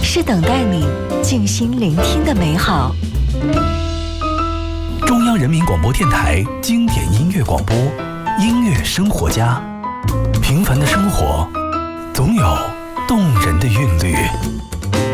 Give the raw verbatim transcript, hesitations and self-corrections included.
是等待你静心聆听的美好。 中央人民广播电台经典音乐广播，音乐生活家。平凡的生活，总有动人的韵律。